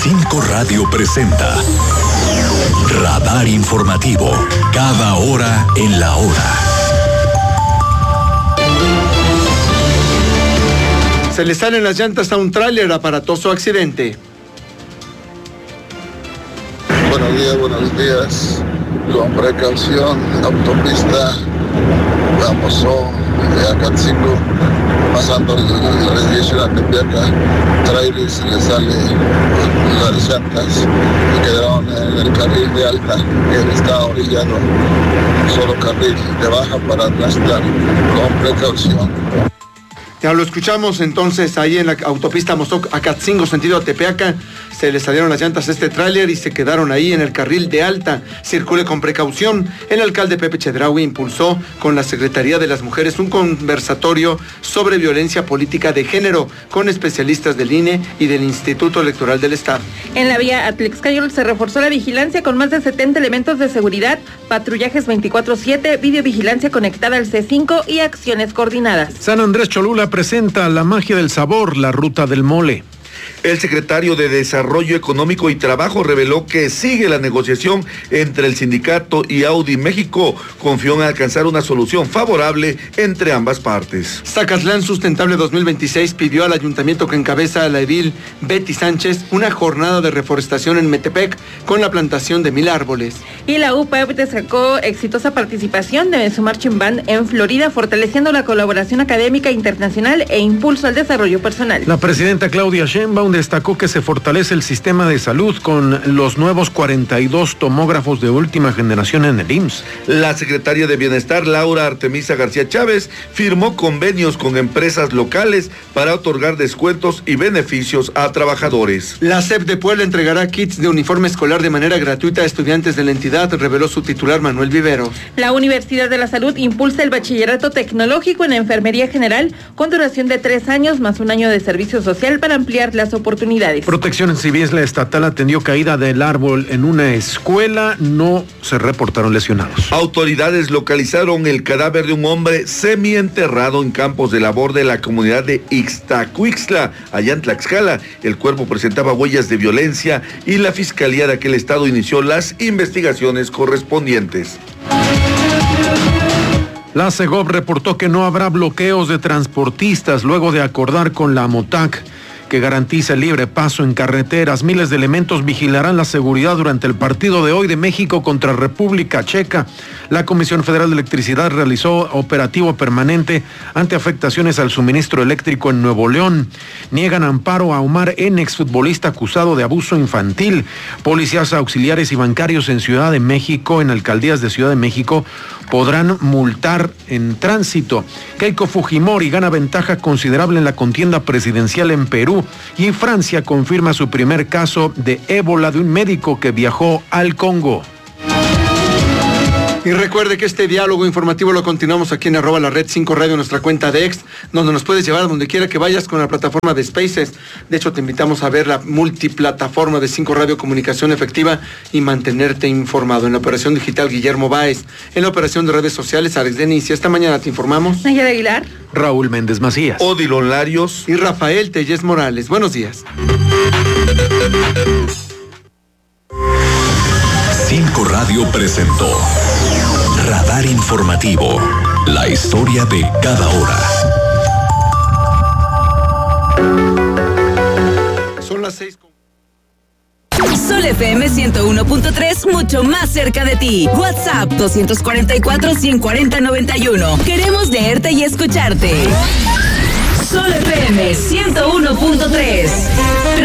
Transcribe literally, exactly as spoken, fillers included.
cinco Radio presenta Radar Informativo, cada hora en la hora. Se le salen las llantas a un tráiler, aparatoso accidente. Buenos días, buenos días. Con precaución, autopista Amozó, de Acatzingo, pasando la desviación a Tepeaca, trailer se le sale las llantas y quedaron en el carril de alta. Él está orillado, solo carril de baja para aplastar, con precaución. Ya lo escuchamos entonces ahí en la autopista Mozoc-Acatzingo, sentido Tepeaca. Se le salieron las llantas a este tráiler y se quedaron ahí en el carril de alta. Circule con precaución. El alcalde Pepe Chedraui impulsó con la Secretaría de las Mujeres un conversatorio sobre violencia política de género con especialistas del I N E y del Instituto Electoral del Estado. En la vía Atlixcayol se reforzó la vigilancia con más de setenta elementos de seguridad, patrullajes veinticuatro siete, videovigilancia conectada al C cinco y acciones coordinadas. San Andrés Cholula presenta la magia del sabor, la ruta del mole. El secretario de Desarrollo Económico y Trabajo reveló que sigue la negociación entre el sindicato y Audi México. Confió en alcanzar una solución favorable entre ambas partes. Zacatlán Sustentable dos mil veintiséis pidió al ayuntamiento que encabeza la edil Betty Sánchez una jornada de reforestación en Metepec con la plantación de mil árboles. Y la U P E P destacó exitosa participación de su marching band en Florida, fortaleciendo la colaboración académica internacional e impulso al desarrollo personal. La presidenta Claudia Sheinbaum destacó que se fortalece el sistema de salud con los nuevos cuarenta y dos tomógrafos de última generación en el I M S S. La secretaria de Bienestar, Laura Artemisa García Chávez, firmó convenios con empresas locales para otorgar descuentos y beneficios a trabajadores. La C E P de Puebla entregará kits de uniforme escolar de manera gratuita a estudiantes de la entidad, reveló su titular Manuel Viveros. La Universidad de la Salud impulsa el bachillerato tecnológico en enfermería general con duración de tres años más un año de servicio social para ampliar las oportunidades. Protección Civil estatal atendió caída del árbol en una escuela, no se reportaron lesionados. Autoridades localizaron el cadáver de un hombre semienterrado en campos de labor de la comunidad de Ixtacuixtla, allá en Tlaxcala. El cuerpo presentaba huellas de violencia y la Fiscalía de aquel estado inició las investigaciones correspondientes. La Segov reportó que no habrá bloqueos de transportistas luego de acordar con la AMOTAC que garantiza el libre paso en carreteras. Miles de elementos vigilarán la seguridad durante el partido de hoy de México contra República Checa. La Comisión Federal de Electricidad realizó operativo permanente ante afectaciones al suministro eléctrico en Nuevo León. Niegan amparo a Omar N., exfutbolista acusado de abuso infantil. Policías auxiliares y bancarios en Ciudad de México, en alcaldías de Ciudad de México, podrán multar en tránsito. Keiko Fujimori gana ventaja considerable en la contienda presidencial en Perú. Y Francia confirma su primer caso de ébola de un médico que viajó al Congo. Y recuerde que este diálogo informativo lo continuamos aquí en arroba la red cinco radio, nuestra cuenta de X, donde nos puedes llevar a donde quiera que vayas con la plataforma de Spaces. De hecho, te invitamos a ver la multiplataforma de cinco Radio Comunicación Efectiva y mantenerte informado. En la operación digital, Guillermo Báez. En la operación de redes sociales, Alex Denis. Y esta mañana te informamos Nayara Aguilar, Raúl Méndez Macías, Odilon Larios y Rafael Tellez Morales. Buenos días. cinco Radio presentó Radar Informativo, la historia de cada hora. Son las seis. Sol F M ciento uno punto tres, mucho más cerca de ti. WhatsApp dos cuatro cuatro, uno cuatro cero, nueve uno. Queremos leerte y escucharte. Sol F M ciento uno punto tres.